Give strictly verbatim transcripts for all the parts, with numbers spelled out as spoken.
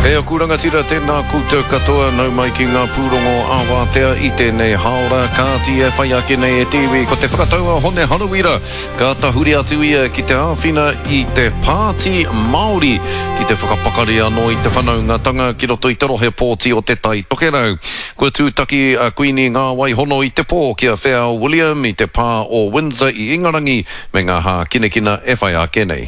E o kuranga tira tēnā koutou katoa nau mai ki ngā pūrongo Awatea i tēnei haora kāti e whai ake nei e tiwi ko te whakataua hone harawira ka tahuri atu ia ki te āwhina i te pāti Māori ki te whakapakari anō i te whanaungatanga ki roto i te rohe pōti o te tai tokerau. Kua tūtaki a Queenie ngā wai hono i te pō kia Whea William i te pā o Windsor i Ingarangi me ngā hā kinekina e whai ake nei.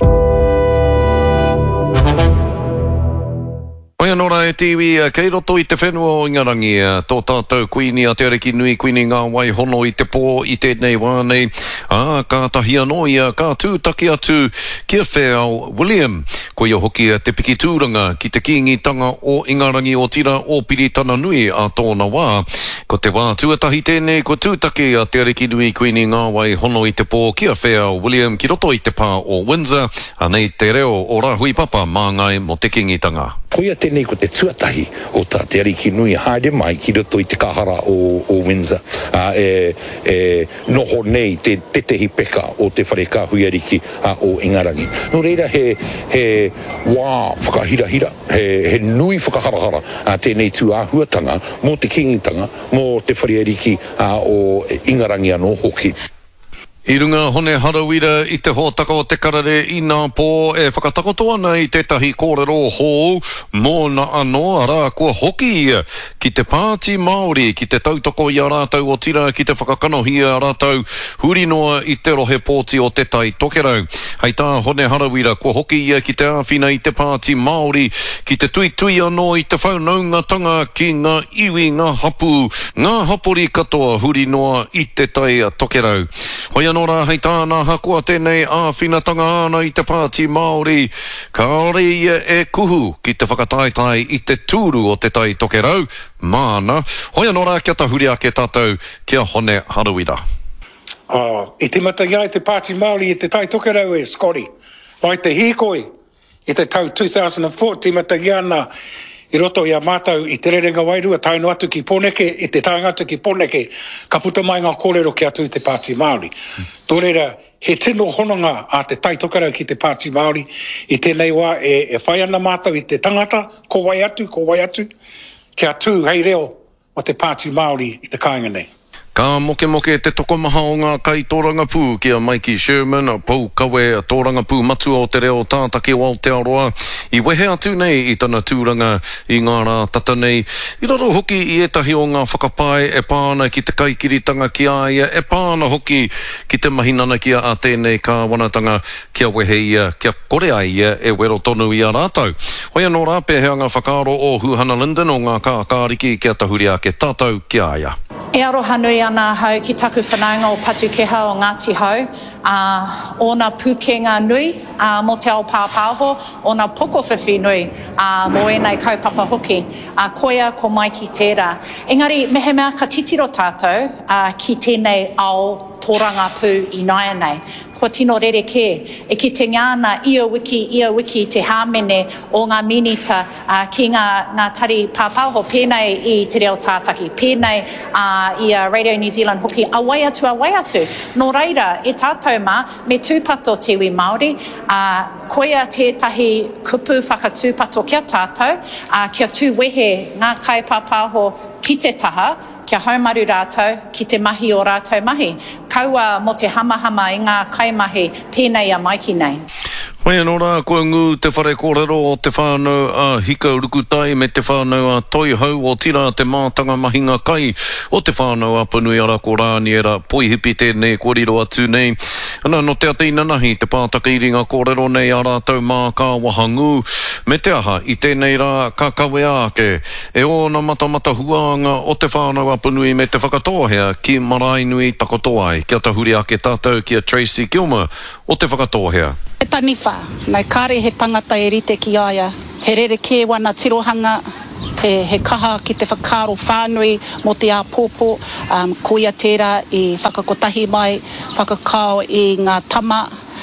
Oia nora e tiwi, kei roto i te whenua o Ingarangi, tō tātou Queenie a te areki nui Queenie ngā wai hono i te pō i tēnei wānei, a ka tahi anō ia, ka tūtaki atu kia Whea William, ko ia hoki te piki tūranga ki te kingitanga o Ingarangi o tira o Piritana nui a tōna wā, ko te wā tuatahi tēnei, ko tūtaki a te areki nui Queenie ngā wai hono i te pō kia Whea William ki roto i te pā o Windsor, anei te reo o Rahui Papa mā ngai mo te kingitanga. Koia tēnei ko te tuatahi o tā te ariki nui haere mai ki roto i te kahara o, o Windsor. Uh, e, e noho nei te tetehi peka o te whareka hui ariki uh, o Ingarangi. No reira he, he wā whakahirahira, he, he nui whakaharahara uh, tēnei tū āhuatanga mō te kingitanga, mō te whare ariki uh, o Ingarangi anō hoki. I runga hone harawira i te hōtaka o te karare i nā pō e whakatakoto ana i tētahi kōrero hou mō na anō ara kua hoki ia ki te pāti Māori, ki te tautoko i a rātau o tira, ki te whakakanohi a rātau huri noa i te rohe pōti o te tai tokerau. Hei tā hone harawira kua hoki ia ki te āwhina i te pāti Māori, ki te tui tui anō i te whaunaungatanga ki ngā iwi, ngā hapu, ngā hapori katoa huri noa i te tai tokerau. Hoia nora hei tāna hakua tēnei āwhinatanga ana i te pāti Māori, ka ore ia e kuhu ki te whakataitai i te tūru o te tai tokerau, māna. Hoia nora kia tahuri ake tātou kia hone harawira. Oh, I te matangia i te pāti Māori i te tai tokerau e Scotty. Vai te hīkoi i te tau two thousand four, te matangia ana i roto i a mātau i te rerenga wairua taino atu ki Poneke, i te tāngatu ki Poneke, ka puta mai ngā kōrero ki atu i te pāti Māori. Mm. Tō reira, he tino hononga a te tai tokerau ki te pāti Māori, i tēnei wā e, e whai ana mātau i te tangata, ko wai atu, ko wai atu, ki atu hei reo o te pāti Māori i te kāinga nei. Ka moke moke te tokomaha o ngā kai tōranga pū ki a Mikey Sherman, a pau kawe a tōranga pū matua o te reo tātaki o Aotearoa, i wehe atu nei i tana tūranga i ngā rā tata nei. I raro hoki i etahi o ngā whakapae e pāna ki te kaikiritanga ki aia, e pāna hoki ki te mahinana ki a tēnei ka wanatanga kia wehe ia, kia korea ia e wero tonu i a rātau. Hoia nō rāpe hea ngā whakaro o Huhana Linden o ngā kākāriki kia tahuri ake tātou ki aia. E aroha nui ana hau ki taku whanaunga o Patukeha o Ngāti Hau. Uh, ona pūkenga nui uh, mo te ao pāpāho, ona pokowhiwhi nui uh, mo enei kaupapa hoki. Uh, koia ko mai ki tērā. Engari, mehe mea ka titiro tātou uh, ki tēnei ao tōranga pū i naia nei. Ko tino rereke, e ki te ngāna ia wiki, ia wiki te hāmene o ngā minita uh, ki ngā, ngā tari pāpāho pēnei i te reo tātaki, pēnei uh, i a Radio New Zealand hoki, a wai atu, a wai atu. Nō reira, e tātou mā, me tūpato te iwi Māori, uh, koia tētahi kupu whakatūpato kia tātou, uh, kia tūwehe ngā kai pāpāho ki te taha, kia haumaru rātou, ki te mahi o rātou mahi. Kaua mo te hamahama i ngā kaimahi pēnei a maiki nei. Hoi anōra, kua ngū te whare kōrero o te whānau a Hika Urukutai me te whānau a Toihau o tira te mātanga mahinga kai o te whānau a Punui ara ko rāni era poihipi tēnei kōrero atu nei. Ana no te ati nanahi te pātaka i ringa kōrero nei a rātou mā kā wahangū me te aha i tēnei rā ka kawe ake e o na matamata huanga o te whānau a Punui me te whakatohea ki Marainui takotoai. Kia tahuri ake tātou kia Tracy Gilmer o te whakatohea. He taniwha, nei kāre he tangata e rite ki aia, he rere kē wana tirohanga, he, he kaha ki te whakaro whānui mo te āpōpō, um, koia tērā i whakakotahi mai, whakakao i ngā tama,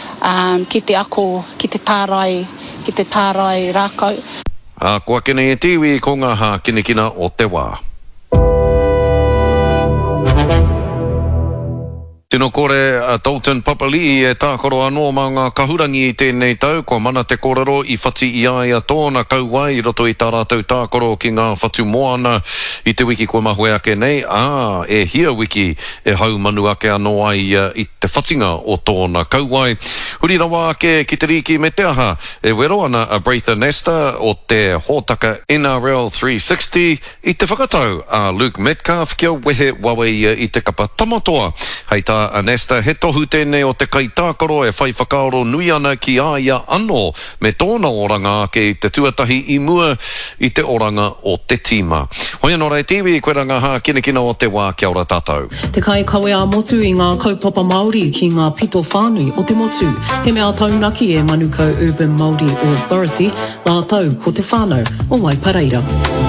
um, ki te ako, ki te tārai, ki te tārai rākau. A kua kene e tiwi ko ngā hā kinekina o te wā. Tino kore uh, Dalton Papali'i e tākoro anō mā ngā kahurangi i tēnei tau, ko mana te kōrero i whati i aia tōna kauai i roto i tā rātou tākoro ki ngā whatu moana i te wiki kua mahoe ake nei. Ah, e hia wiki e hau manu ake anō ai uh, i te whatinga o tōna kauai. Huri rawa ake ki te riki me te aha, e wero ana a Braitha Nesta o te hōtaka N R L three sixty i te whakatau a Luke Metcalf kia wehe wawe ia i te kapa tamatoa. Hei tā Nesta, he tohu tēnei o te kai tākoro e whai whakaaro nui ana ki aia anō me tōna oranga ake i te tuatahi i mua i te oranga o te tīma. Hoi anō rei tiwi, koe ranga ha kina kina o te wā, kia ora tātou. Te kai kawe a motu i ngā kaupapa Māori ki ngā pito whānui o te motu. He mea taunaki e Manukau Urban Māori Authority, nā tau ko te whānau o Waipareira.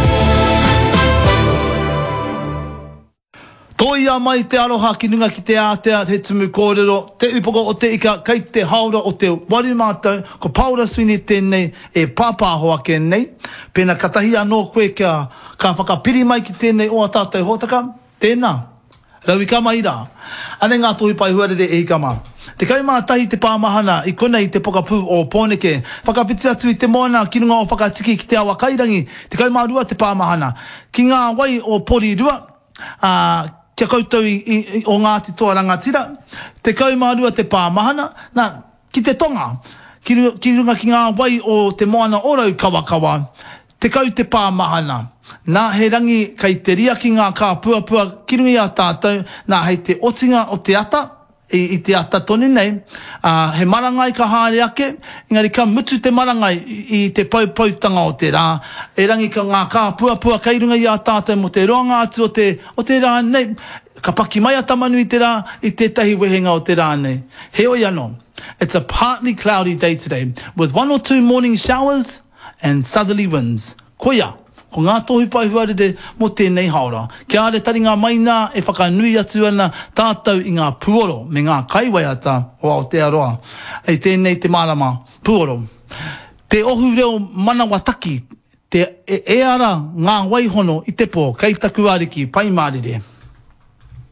Toia mai te aroha ki nunga ki te ātea he tumu kōrero, te upoko o te ika, kei te haura o te wari mātou, ko Paula Sweeney tēnei e pāpāhoa ke nei, pēnā katahi anō koe kia, ka whakapiri mai ki tēnei o a tātou hōtaka, tēnā, rau i kama ira, ane ngā tohi pai huarere e i kama. Te kaumātahi te pāmahana i konei te pokapū o Pōneke, whakapiti atu i te moana ki runga o whakatiki ki te awa kairangi, te kaumārua te pāmahana, ki ngā wai o Porirua, uh, kia koutou i, i, i, o Ngāti Toa Rangatira, te kaumārua te pāmahana, na, ki te tonga, ki, ki runga ki ngā wai o te moana orau kawakawa, te kau te pāmahana, nā he rangi kei te ria ki ngā kā puapua, ki runga i a tātou, nā hei te otinga o te ata, i, i te ata toni nei, uh, he marangai ka haere ake, ingari ka mutu te marangai i, i te paupautanga o te rā, e rangi ka ngā kā puapua kei runga i a tātou mo te roanga atu o te, o te rā nei, ka paki mai a tamanu i te rā, i tētahi wehenga o te rā nei. He oi anō, it's a partly cloudy day today, with one or two morning showers and southerly winds. Koia, ko ngā tohu pai huarere mo tēnei haora. Kia are tari ngā maina e whakanui atu ana tātou i ngā puoro me ngā kaiwaiata o Aotearoa. Ei tēnei te marama, puoro. Te ohu reo manawataki, te e, e ara ngā waihono i te pō, kei taku ariki, pai mārire.